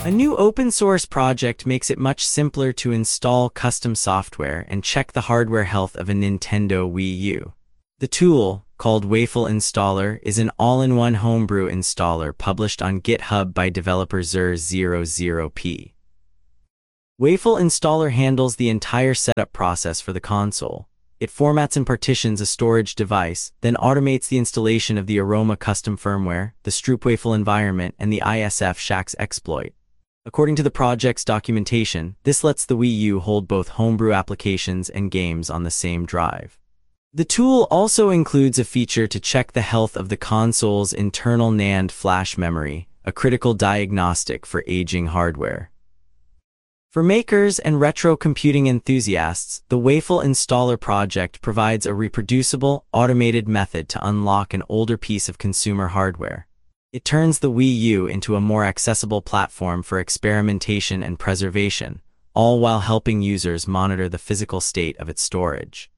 A new open-source project makes it much simpler to install custom software and check the hardware health of a Nintendo Wii U. The tool, called Wafel Installer, is an all-in-one homebrew installer published on GitHub by developer Zur00p. Wafel Installer handles the entire setup process for the console. It formats and partitions a storage device, then automates the installation of the Aroma custom firmware, the Stroopwafel environment, and the ISF Shax exploit. According to the project's documentation, this lets the Wii U hold both homebrew applications and games on the same drive. The tool also includes a feature to check the health of the console's internal NAND flash memory, a critical diagnostic for aging hardware. For makers and retro computing enthusiasts, the Wafel Installer project provides a reproducible, automated method to unlock an older piece of consumer hardware. It turns the Wii U into a more accessible platform for experimentation and preservation, all while helping users monitor the physical state of its storage.